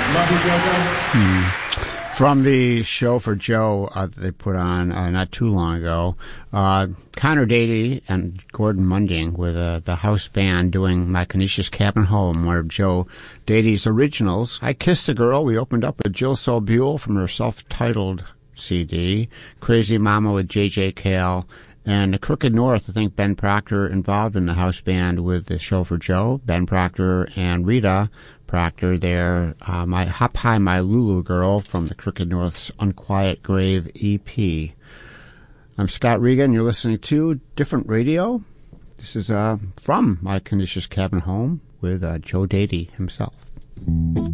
Love you, JoJo. From the show for Joe that they put on not too long ago, Connor Dady and Gordon Munding with the house band doing My Canisius Cabin Home, one of Joe Dady's originals. I Kissed a Girl, we opened up with Jill Sobule from her self-titled CD, Crazy Mama with J.J. Cale, and the Crooked North, I think Ben Proctor involved in the house band with the show for Joe, Ben Proctor and Rita Proctor there, my Hop High My Lulu Girl from the Crooked North's Unquiet Grave EP. I'm Scott Regan. You're listening to Different Radio. This is from My Canisius Cabin Home with Joe Dady himself.